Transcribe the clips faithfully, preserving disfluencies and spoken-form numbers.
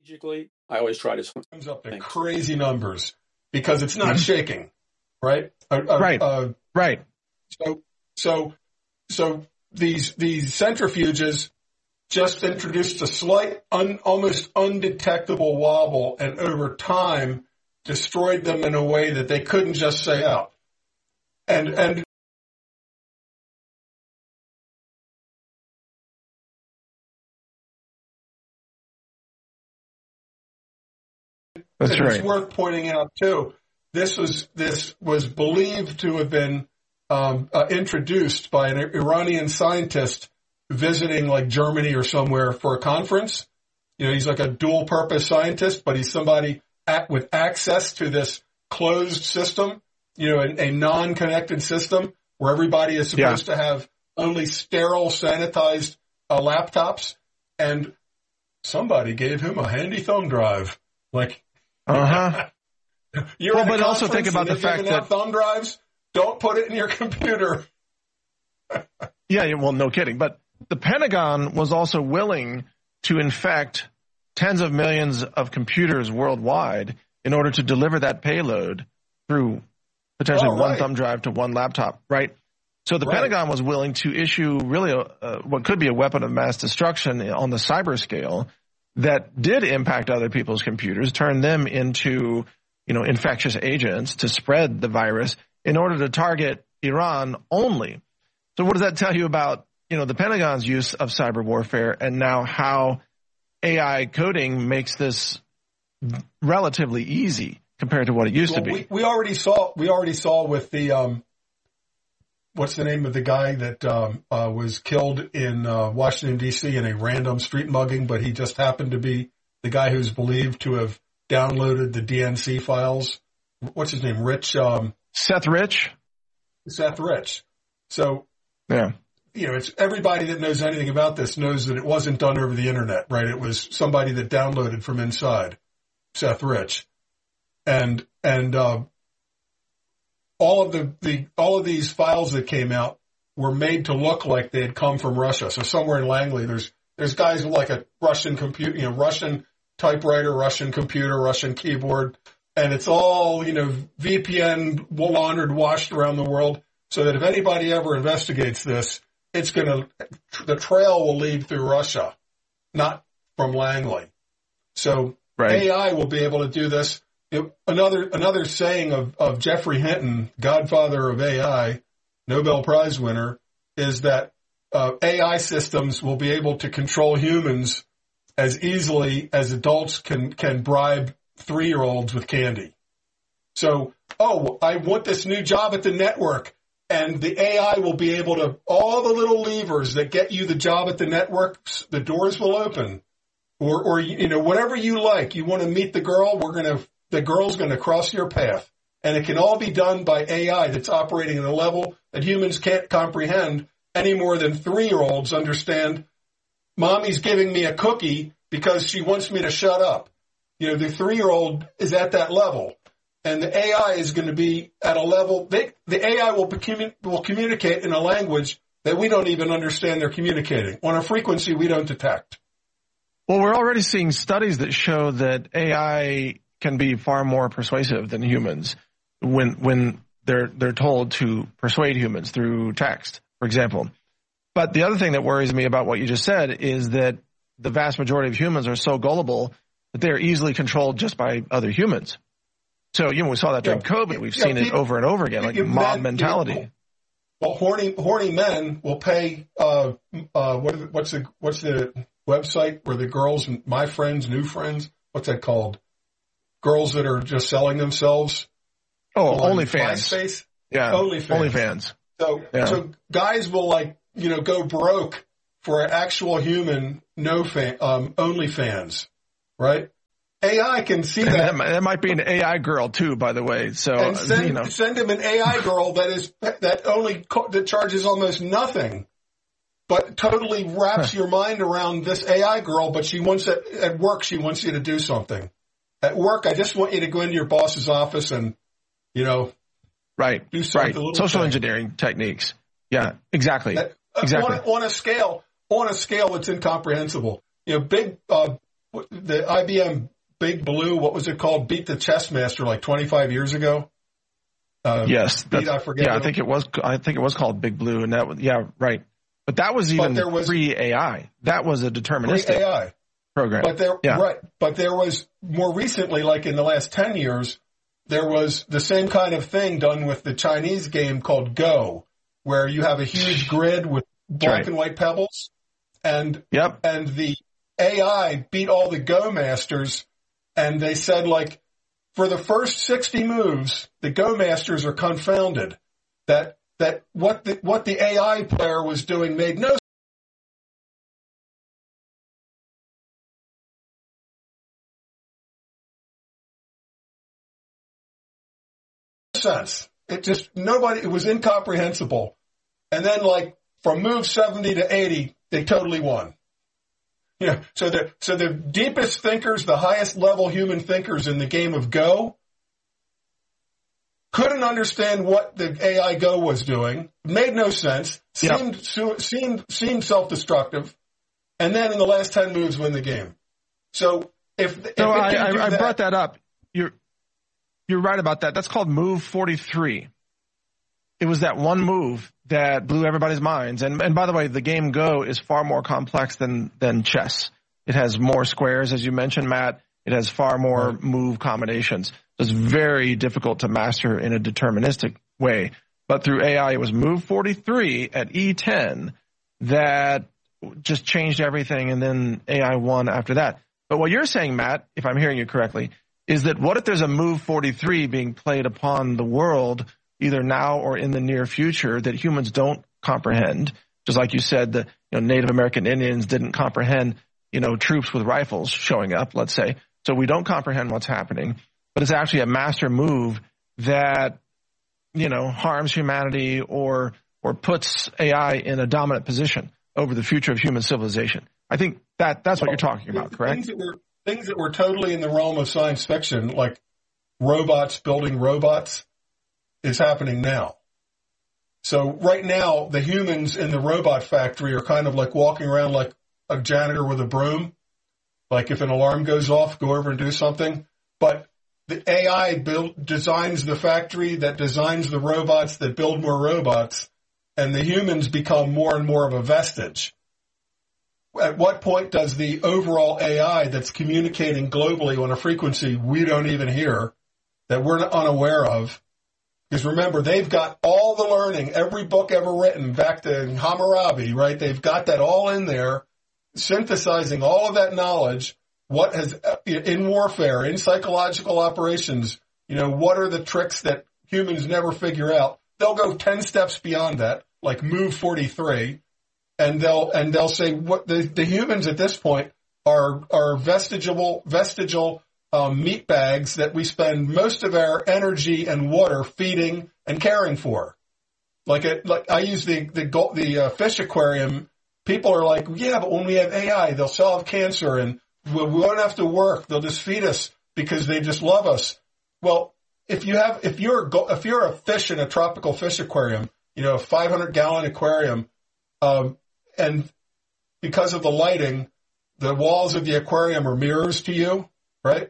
strategically, I always try to comes up to Thanks. crazy numbers because it's not shaking, right? Uh, uh, Right. Uh, right. So, so, so these these centrifuges just introduced a slight, un, almost undetectable wobble, and over time destroyed them in a way that they couldn't just say out. And and That's and right. it's worth pointing out too. This was this was believed to have been um, uh, introduced by an Iranian scientist visiting like Germany or somewhere for a conference. You know, he's like a dual-purpose scientist, but he's somebody at, with access to this closed system. You know, a, a non-connected system where everybody is supposed Yeah. to have only sterile, sanitized uh, laptops, and somebody gave him a handy thumb drive. Like, Uh-huh. you're Well, at a but also conference think about and the they're fact giving out that- thumb drives. Don't put it in your computer. Yeah, yeah, well, no kidding. But the Pentagon was also willing to infect tens of millions of computers worldwide in order to deliver that payload through potentially Oh, one right. thumb drive to one laptop, right? So the Right. Pentagon was willing to issue really a, uh, what could be a weapon of mass destruction on the cyber scale that did impact other people's computers, turn them into, you know, infectious agents to spread the virus in order to target Iran only. So what does that tell you about, you know, the Pentagon's use of cyber warfare and now how A I coding makes this relatively easy compared to what it used Well, to be? we, we already saw. We already saw with the um, what's the name of the guy that um, uh, was killed in uh, Washington D C in a random street mugging, but he just happened to be the guy who's believed to have downloaded the D N C files. What's his name? Rich. Um, Seth Rich? Seth Rich. So, Yeah. you know, it's everybody that knows anything about this knows that it wasn't done over the internet, right? It was somebody that downloaded from inside, Seth Rich. And, and, uh, all of the, the, all of these files that came out were made to look like they had come from Russia. So somewhere in Langley, there's, there's guys with like a Russian computer, you know, Russian typewriter, Russian computer, Russian keyboard. And it's all, you know, V P N laundered, washed around the world so that if anybody ever investigates this, it's going to, the trail will lead through Russia, not from Langley. So Right. A I will be able to do this. It, another, another saying of, of Jeffrey Hinton, godfather of A I, Nobel Prize winner, is that uh, A I systems will be able to control humans as easily as adults can, can bribe three-year-olds with candy. So, oh, I want this new job at the network, and the A I will be able to, all the little levers that get you the job at the network, the doors will open. Or, or, you know, whatever you like, you want to meet the girl, we're going to, the girl's going to cross your path. And it can all be done by A I that's operating at a level that humans can't comprehend any more than three-year-olds understand. Mommy's giving me a cookie because she wants me to shut up. You know, the three-year-old is at that level, and the A I is going to be at a level. They, the A I will, be, will communicate in a language that we don't even understand they're communicating on a frequency we don't detect. Well, we're already seeing studies that show that A I can be far more persuasive than humans when when they're they're told to persuade humans through text, for example. But the other thing that worries me about what you just said is that the vast majority of humans are so gullible that they're easily controlled just by other humans. So, you know, we saw that during Yeah. COVID. We've Yeah, seen people- it over and over again, like you- mob men- mentality. you- Well, horny horny men will pay. Uh, uh, what are the, what's the what's the website where the girls, my friends, new friends, what's that called? Girls that are just selling themselves. Oh, on OnlyFans. MySpace? Yeah, OnlyFans. OnlyFans. So, Yeah. so guys will like, you know, go broke for an actual human, no fan, um, OnlyFans, right? A I can see And that. that, might, that might be an A I girl too, by the way. So, and uh, send, you know, send him an A I girl that is, that only, co- that charges almost nothing, but totally wraps your mind around this A I girl, but she wants it at work. She wants you to do something at work. I just want you to go into your boss's office and, you know, right, do something. right. a little Social thing. engineering techniques. Yeah, exactly. That, uh, exactly. On, a- on a scale, on a scale that's incomprehensible. You know, big, uh, the I B M Big Blue, what was it called? Beat the Chess Master like twenty-five years ago. Uh, yes, beat, I forget. Yeah, I think it was. I think it was called Big Blue, and that was yeah, right. But that was even pre-A I. That was a deterministic pre-A I program. But there, yeah. right. But there was more recently, like in the last ten years, there was the same kind of thing done with the Chinese game called Go, where you have a huge grid with black right. and white pebbles, and yep. and the A I beat all the Go masters, and they said, like, for the first sixty moves, the Go masters are confounded that that what the what the A I player was doing made no sense. It just nobody. It was incomprehensible. And then, like, from move seventy to eighty, they totally won. Yeah. So the so the deepest thinkers, the highest level human thinkers in the game of Go, couldn't understand what the A I Go was doing. Made no sense. Seemed yep. seemed seemed self-destructive. And then in the last ten moves, win the game. So if, if no, it I, can I, do I that, brought that up. You're you're right about that. That's called move forty-three. It was that one move that blew everybody's minds. And and by the way, the game Go is far more complex than than chess. It has more squares, as you mentioned, Matt. It has far more right. move combinations. It's very difficult to master in a deterministic way. But through A I, it was move forty-three at E ten that just changed everything, and then A I won after that. But what you're saying, Matt, if I'm hearing you correctly, is that what if there's a move forty-three being played upon the world either now or in the near future that humans don't comprehend? Just like you said, the you know, Native American Indians didn't comprehend, you know, troops with rifles showing up, let's say. So we don't comprehend what's happening, but it's actually a master move that, you know, harms humanity or or puts A I in a dominant position over the future of human civilization. I think that that's what you're talking about, correct? Things that were, things that were totally in the realm of science fiction, like robots building robots, is happening now. So right now, the humans in the robot factory are kind of like walking around like a janitor with a broom. Like if an alarm goes off, go over and do something. But the A I build, designs the factory that designs the robots that build more robots, and the humans become more and more of a vestige. At what point does the overall A I that's communicating globally on a frequency we don't even hear, that we're unaware of? Because remember, they've got all the learning, every book ever written, back to Hammurabi, right? They've got that all in there, synthesizing all of that knowledge. What has, in warfare, in psychological operations, you know, what are the tricks that humans never figure out? They'll go ten steps beyond that, like move forty-three, and they'll and they'll say what the, the humans at this point are are vestigial vestigial um, meat bags that we spend most of our energy and water feeding and caring for. Like it, like I use the the the uh, fish aquarium. People are like, yeah, but when we have A I, they'll solve cancer and we won't have to work. They'll just feed us because they just love us. Well, if you have, if you're, if you're a fish in a tropical fish aquarium, you know, a five hundred gallon aquarium, um, and because of the lighting, the walls of the aquarium are mirrors to you, right?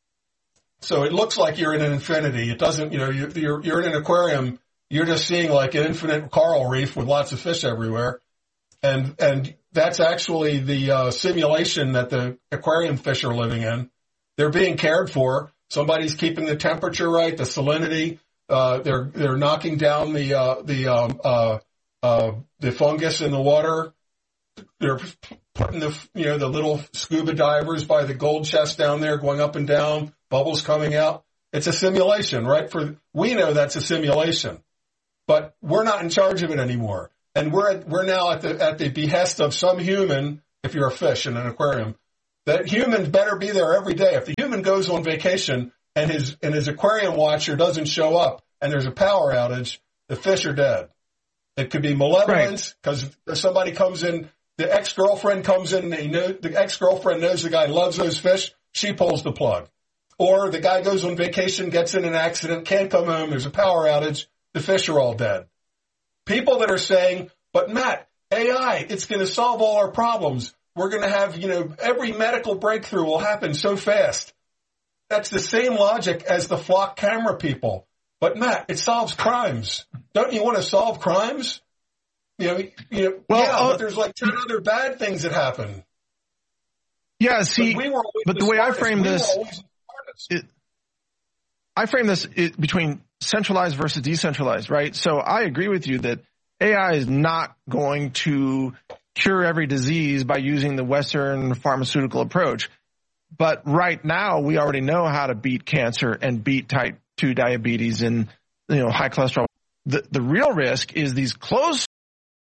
So it looks like you're in an infinity. It doesn't, you know, you, you're, you're in an aquarium. You're just seeing like an infinite coral reef with lots of fish everywhere. And, and that's actually the uh, simulation that the aquarium fish are living in. They're being cared for. Somebody's keeping the temperature right, the salinity. Uh, they're, they're knocking down the, uh, the, um, uh, uh, the fungus in the water. They're putting the, you know, the little scuba divers by the gold chest down there going up and down, bubbles coming out. It's a simulation, right? For, we know that's a simulation, but we're not in charge of it anymore. And we're at, we're now at the at the behest of some human. If you're a fish in an aquarium, that human better be there every day. If the human goes on vacation and his and his aquarium watcher doesn't show up and there's a power outage, the fish are dead. It could be malevolence because right. somebody comes in, the ex-girlfriend comes in, and he know, the ex-girlfriend knows the guy loves those fish. She pulls the plug, or the guy goes on vacation, gets in an accident, can't come home. There's a power outage. The fish are all dead. People that are saying, but Matt, A I, it's going to solve all our problems. we're going to have, you know, every medical breakthrough will happen so fast. That's the same logic as the flock camera people. But Matt, it solves crimes. Don't you want to solve crimes? You know, you know, well, yeah, uh, but there's like ten other bad things that happen. Yeah, see, but, we were but the, the way I frame we this, it, I frame this it, between centralized versus decentralized, right? So I agree with you that A I is not going to cure every disease by using the Western pharmaceutical approach. But right now, we already know how to beat cancer and beat type two diabetes and, you know, high cholesterol. The, the real risk is these closed